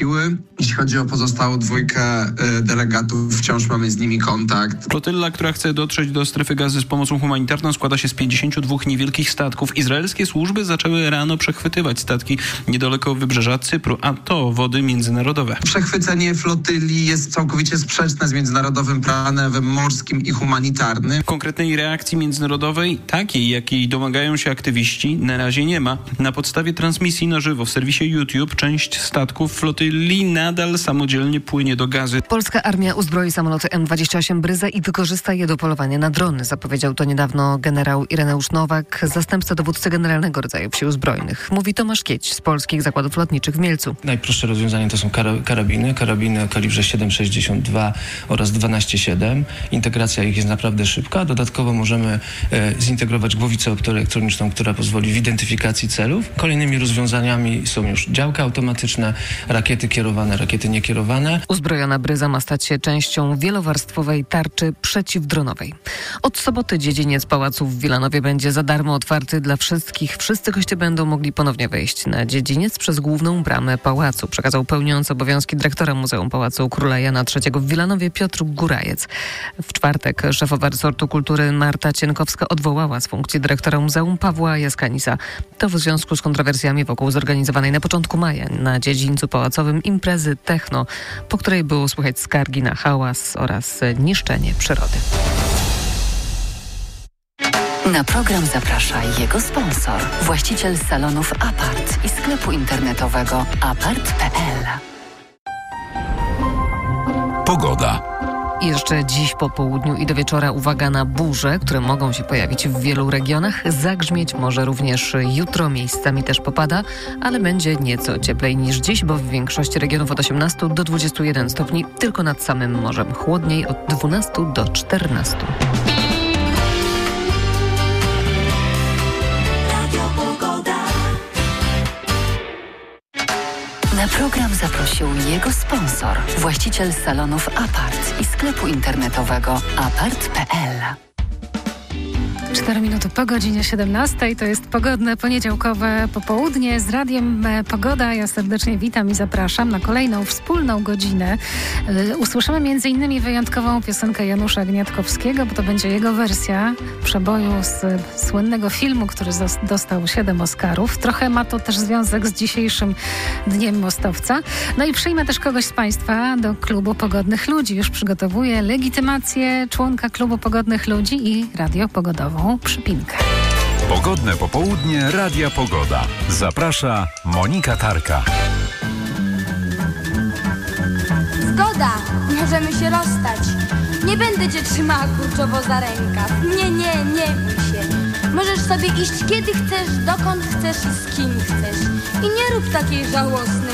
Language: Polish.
Jeśli chodzi o pozostałą dwójkę delegatów, wciąż mamy z nimi kontakt. Flotylla, która chce dotrzeć do strefy Gazy z pomocą humanitarną, składa się z 52 niewielkich statków. Izraelskie służby zaczęły rano przechwytywać statki niedaleko wybrzeża Cypru, a to wody międzynarodowe. Przechwycenie flotyli jest całkowicie sprzeczne z międzynarodowym prawem morskim i humanitarnym. Konkretnej reakcji międzynarodowej, takiej jakiej domagają się aktywiści, na razie nie ma. Na podstawie transmisji na żywo w serwisie YouTube część statków flotyli nadal samodzielnie płynie do Gazy. Polska armia uzbroi samoloty M28 Bryza i wykorzysta je do polowania na drony. Zapowiedział to niedawno generał Ireneusz Nowak, zastępca dowódcy Generalnego Rodzaju Sił Zbrojnych. Mówi Tomasz Kieć z Polskich Zakładów Lotniczych w Mielcu. Najprostsze rozwiązanie to są karabiny o kalibrze 7,62 oraz 12,7. Integracja ich jest naprawdę szybka. Dodatkowo możemy zintegrować głowicę optoelektroniczną, która pozwoli w identyfikacji celów. Kolejnymi rozwiązaniami są już działka automatyczne, rakiety kierowane, rakiety niekierowane. Uzbrojona Bryza ma stać się częścią wielowarstwowej tarczy przeciwdronowej. Od soboty dziedziniec pałacu w Wilanowie będzie za darmo otwarty dla wszystkich. Wszyscy goście będą mogli ponownie wejść na dziedziniec przez główną bramę pałacu, przekazał pełniący obowiązki dyrektora Muzeum Pałacu Króla Jana III w Wilanowie Piotr Gurajec. W czwartek szefowa resortu kultury Marta Cienkowska odwołała z funkcji dyrektora muzeum Pawła Jaskanisa. To w związku z kontrowersjami wokół zorganizowanej na początku maja na dziedzińcu pałacowym imprezy techno, po której było słychać skargi na hałas oraz niszczenie przyrody. Na program zaprasza jego sponsor, właściciel salonów Apart i sklepu internetowego apart.pl. Pogoda. Jeszcze dziś po południu i do wieczora uwaga na burze, które mogą się pojawić w wielu regionach. Zagrzmieć może również jutro, miejscami też popada, ale będzie nieco cieplej niż dziś, bo w większości regionów od 18 do 21 stopni, tylko nad samym morzem chłodniej od 12 do 14. Na program zaprosił jego sponsor, właściciel salonów Apart i sklepu internetowego apart.pl. 4 minuty po godzinie 17. To jest pogodne poniedziałkowe popołudnie z Radiem Pogoda. Ja serdecznie witam i zapraszam na kolejną wspólną godzinę. Usłyszymy m.in. wyjątkową piosenkę Janusza Gniatkowskiego, bo to będzie jego wersja przeboju z słynnego filmu, który dostał 7 Oscarów. Trochę ma to też związek z dzisiejszym Dniem Mostowca. No i przyjmę też kogoś z Państwa do Klubu Pogodnych Ludzi. Już przygotowuję legitymację członka Klubu Pogodnych Ludzi i Radio Pogodową przypinkę. Pogodne popołudnie Radia Pogoda. Zaprasza Monika Tarka. Zgoda, możemy się rozstać. Nie będę cię trzymała kurczowo za rękaw. Nie bój się. Możesz sobie iść kiedy chcesz, dokąd chcesz i z kim chcesz. I nie rób takiej żałosnej